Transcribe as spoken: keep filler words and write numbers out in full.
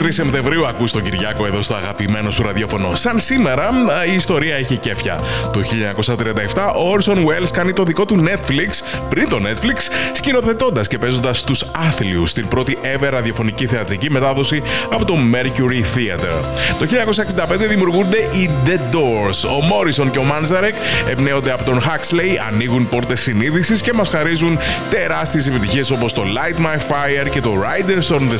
τρεις Σεπτεμβρίου ακούς τον Κυριάκο εδώ στο αγαπημένο σου ραδιόφωνο. Σαν σήμερα η ιστορία έχει κέφια. Το χίλια εννιακόσια τριάντα επτά ο Orson Welles κάνει το δικό του Netflix πριν το Netflix, σκηνοθετώντας και παίζοντας τους άθλιους στην πρώτη ever ραδιοφωνική θεατρική μετάδοση από το Mercury Theatre. Το χίλια εννιακόσια εξήντα πέντε δημιουργούνται οι The Doors. Ο Morrison και ο Manzarek εμπνέονται από τον Huxley, ανοίγουν πόρτες συνείδησης και μας χαρίζουν τεράστιες επιτυχίες όπως το Light My Fire και το Riders on the